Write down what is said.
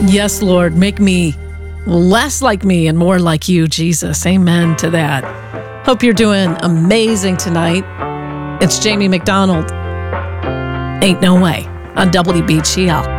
Yes, Lord, make me less like me and more like you, Jesus. Amen to that. Hope you're doing amazing tonight. It's Jamie McDonald. Ain't No Way on WBGL.